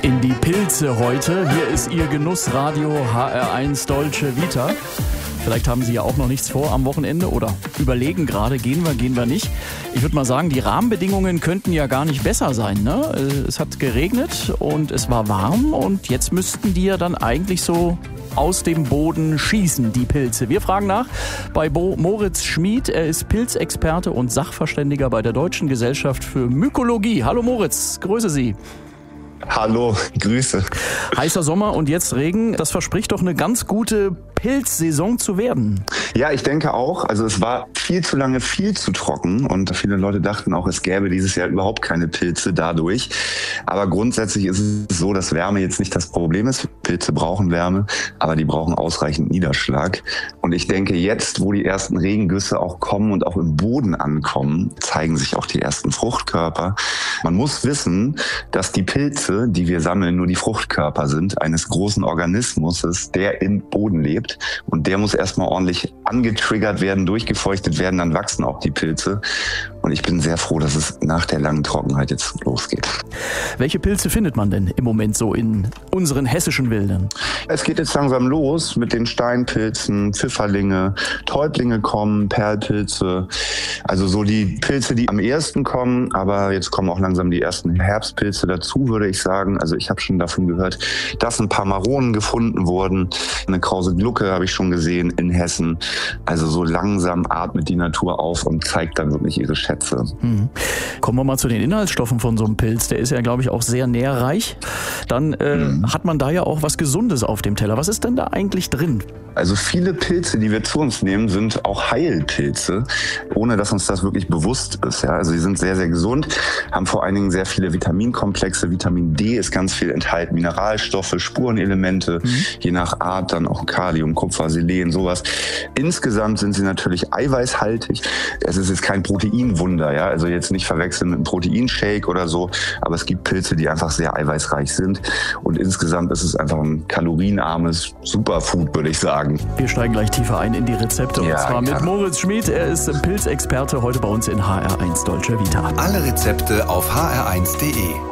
In die Pilze heute. Hier ist Ihr Genussradio HR1 Dolce Vita. Vielleicht haben Sie ja auch noch nichts vor am Wochenende oder überlegen gerade, gehen wir nicht. Ich würde mal sagen, die Rahmenbedingungen könnten ja gar nicht besser sein, ne? Es hat geregnet und es war warm und jetzt müssten die ja dann eigentlich so aus dem Boden schießen, die Pilze. Wir fragen nach bei Moritz Schmid. Er ist Pilzexperte und Sachverständiger bei der Deutschen Gesellschaft für Mykologie. Hallo Moritz, grüße Sie. Hallo, Grüße. Heißer Sommer und jetzt Regen, das verspricht doch eine ganz gute Pilzsaison zu werden. Ja, ich denke auch. Also es war viel zu lange viel zu trocken und viele Leute dachten auch, es gäbe dieses Jahr überhaupt keine Pilze dadurch. Aber grundsätzlich ist es so, dass Wärme jetzt nicht das Problem ist. Pilze brauchen Wärme, aber die brauchen ausreichend Niederschlag. Und ich denke, jetzt, wo die ersten Regengüsse auch kommen und auch im Boden ankommen, zeigen sich auch die ersten Fruchtkörper. Man muss wissen, dass die Pilze, die wir sammeln, nur die Fruchtkörper sind eines großen Organismus, der im Boden lebt. Und der muss erstmal ordentlich angetriggert werden, durchgefeuchtet werden, dann wachsen auch die Pilze. Und ich bin sehr froh, dass es nach der langen Trockenheit jetzt losgeht. Welche Pilze findet man denn im Moment so in unseren hessischen Wäldern? Es geht jetzt langsam los mit den Steinpilzen, Pfifferlinge, Täublinge kommen, Perlpilze. Also so die Pilze, die am ehesten kommen. Aber jetzt kommen auch langsam die ersten Herbstpilze dazu, würde ich sagen. Also ich habe schon davon gehört, dass ein paar Maronen gefunden wurden. Eine krause Glucke habe ich schon gesehen in Hessen. Also so langsam atmet die Natur auf und zeigt dann wirklich ihre Schätze. Kommen wir mal zu den Inhaltsstoffen von so einem Pilz. Der ist ja, glaube ich, auch sehr nährreich. Dann hat man da ja auch was Gesundes auf dem Teller. Was ist denn da eigentlich drin? Also viele Pilze, die wir zu uns nehmen, sind auch Heilpilze, ohne dass uns das wirklich bewusst ist. Ja? Also die sind sehr, sehr gesund, haben vor allen Dingen sehr viele Vitaminkomplexe. Vitamin D ist ganz viel enthalten, Mineralstoffe, Spurenelemente, je nach Art dann auch Kalium, Kupfer, Selen, sowas. Insgesamt sind sie natürlich eiweißhaltig. Es ist jetzt kein Proteinwunder, ja, also jetzt nicht verwechseln mit einem Proteinshake oder so, aber es gibt Pilze, die einfach sehr eiweißreich sind und insgesamt ist es einfach ein kalorienarmes Superfood, würde ich sagen. Wir steigen gleich tiefer ein in die Rezepte und zwar mit Moritz Schmid. Er ist Pilzexperte heute bei uns in HR1 Dolce Vita. Alle Rezepte auf hr1.de.